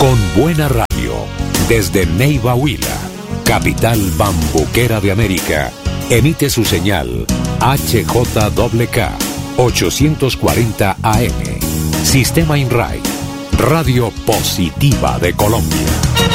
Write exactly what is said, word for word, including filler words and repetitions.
con buena radio, desde Neiva Huila, capital bambuquera de América, emite su señal H J K K ochocientos cuarenta A M, Sistema INRAI, Radio Positiva de Colombia.